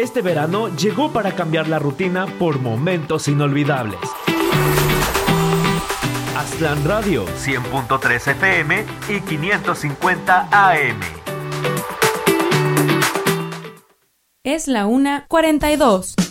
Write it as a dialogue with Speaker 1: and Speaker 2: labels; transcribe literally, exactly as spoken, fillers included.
Speaker 1: Este verano llegó para cambiar la rutina por momentos inolvidables. Aztlán Radio, cien punto tres F M y quinientos cincuenta A M.
Speaker 2: Es la una cuarenta y dos.